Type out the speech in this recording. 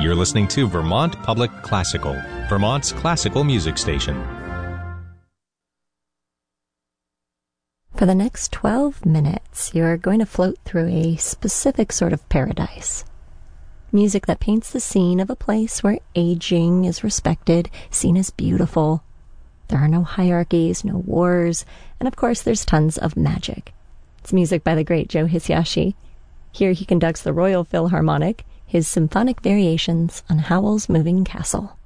You're listening to Vermont Public Classical, Vermont's classical music station. For the next 12 minutes, you're going to float through a specific sort of paradise. Music that paints the scene of a place where aging is respected, seen as beautiful. There are no hierarchies, no wars, and of course there's tons of magic. It's music by the great Joe Hisaishi. Here he conducts the Royal Philharmonic, his symphonic variations on Howell's Moving Castle.